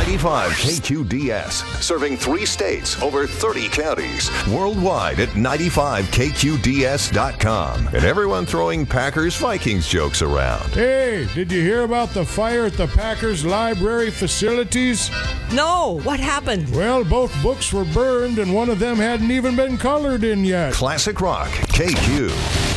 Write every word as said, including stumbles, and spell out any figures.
ninety-five K Q D S, serving three states, over thirty counties, worldwide at ninety-five K Q D S dot com. And everyone throwing Packers Vikings jokes around. Hey, did you hear about the fire at the Packers library facilities? No, what happened? Well, both books were burned and one of them hadn't even been colored in yet. Classic Rock, K Q.